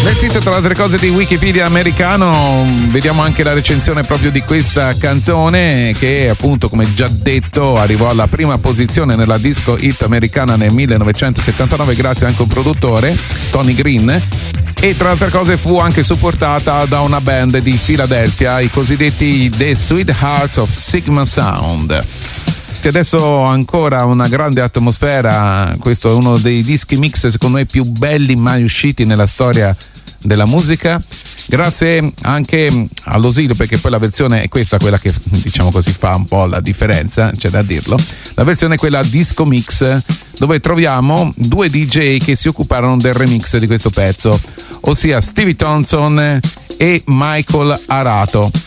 Nel sito, tra le altre cose, di Wikipedia americano vediamo anche la recensione proprio di questa canzone, che appunto, come già detto, arrivò alla prima posizione nella disco hit americana nel 1979 grazie anche a un produttore, Tony Green, e tra le altre cose fu anche supportata da una band di Philadelphia, i cosiddetti The Sweethearts of Sigma Sound. E adesso ancora una grande atmosfera. Questo è uno dei dischi mix secondo me più belli mai usciti nella storia della musica, grazie anche all'Osilio, perché poi la versione è questa, quella che diciamo così fa un po' la differenza, c'è da dirlo. La versione è quella disco mix, dove troviamo due DJ che si occuparono del remix di questo pezzo, ossia Stevie Thompson e Michael Arato.